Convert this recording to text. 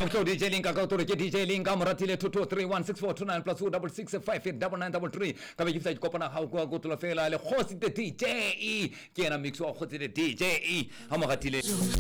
to DJ Linka go to DJ Linka Maratile 2231642 plus 266589933 kama kifta kopana hauko go to la fela le host de DJ kiena mix wa host de DJ hama katile